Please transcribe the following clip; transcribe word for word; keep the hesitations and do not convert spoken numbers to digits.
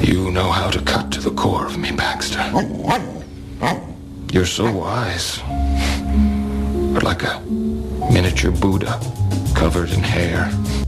You know how to cut to the core of me, Baxter. You're so wise. You're like a miniature Buddha, covered in hair.